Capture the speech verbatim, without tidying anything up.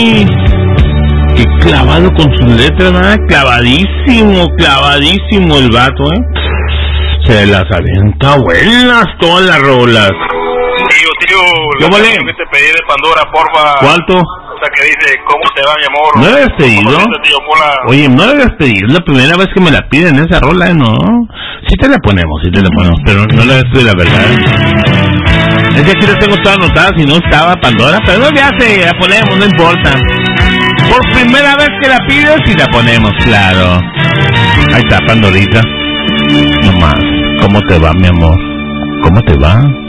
Qué clavado con sus letras, ¿verdad? Clavadísimo, clavadísimo el vato, ¿eh? Se las avienta buenas todas las rolas. Tío, tío, ¿Qué vale? Que te pedí de Pandora, porfa. ¿Cuánto? O sea, que dice, ¿cómo te va, mi amor? ¿No la habías pedido? Sientes, tío, Pola? Oye, no la habías pedido, es la primera vez que me la piden esa rola, ¿eh? ¿No? Sí te la ponemos, sí te la ponemos, pero no la habías pedido, la verdad. Es que aquí la tengo toda anotada, si no estaba Pandora, pero no le hace, la ponemos, no importa. Por primera vez que la pides, y la ponemos, claro. Ahí está, Pandorita. No más. ¿Cómo te va, mi amor? ¿Cómo te va?